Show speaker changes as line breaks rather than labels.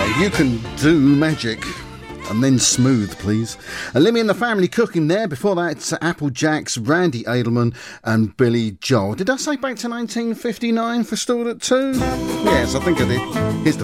You can do magic. And then Smooth, please. Lemmy and the Family Cooking there. Before that, Apple Jacks, Randy Edelman and Billy Joel. Did I say back to 1959 for Stored at 2? Yes, I think I did. Here's the